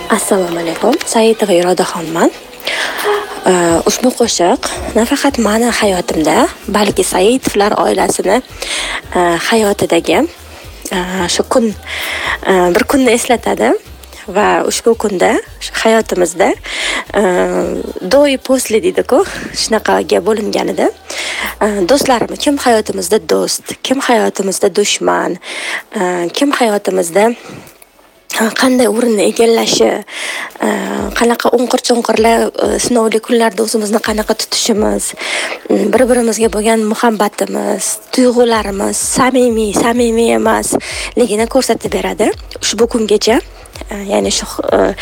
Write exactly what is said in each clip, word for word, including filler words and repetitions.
Assalomu alaykum, Saidova Irodaxonman. Uh, ushbu qo'shiq nafaqat meni hayotimda, balki Saidovlar oilasini uh, hayotidagi uh, shu kun uh, bir kunni eslatadi va ushbu kunda shu hayotimizda uh, do'y posli deydi-ku, shunaqaga bo'linganida uh, do'stlarimiz, kim hayotimizda do'st, kim hayotimizda dushman, uh, kim hayotimizda qanday o'rinni egallashi, qanaqa o'nqir-cho'nqirlar, sinovli kunlarda o'zimizni qanaqa tutishimiz, bir-birimizga bo'lgan muhabbatimiz, tuyg'ularimiz samimiy, samimiy emasligini ko'rsatib beradi. Ushbu kungacha, ya'ni shu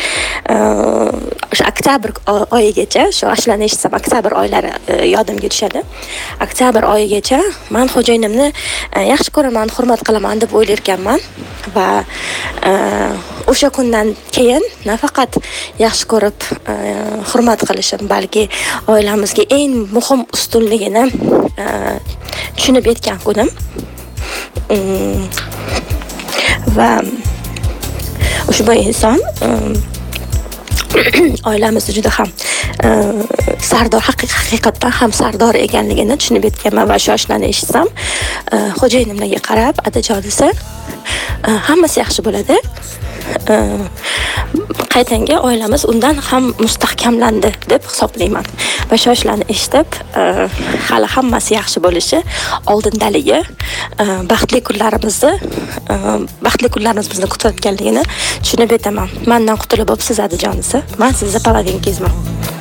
shu oktyabr oyigacha, shu ashulani eshitsam oktyabr oylari yodimga tushadi. Oktyabr oyigacha men xo'jayinimni yaxshi ko'raman, hurmat qilaman deb o'ylar ekanman va o'sha kundan keyin nafaqat yaxshi ko'rib hurmat qilishim, balki oilamizga eng muhim ustunligini tushunib yetgan kunim. Va ushbu inson oilamizni juda ham sardor, haqiqatdan ham sardor ekanligini tushunib yetganman va shu ashulani eshitsam xo'jayinimga qarab, adajonisi, hammasi yaxshi bo'ladi. Qaytanga oilamiz undan ham mustahkamlandi deb hisoblayman. Va shu ashulani eshitib, hali hammasi yaxshi bo'lishi oldindaligi, baxtli kunlarimizni, baxtli kunlarimiz bizni kutayotganligini tushunib yetaman. Mendan qutulib bo'libsiz adajonisi. Men sizni palavinkizman.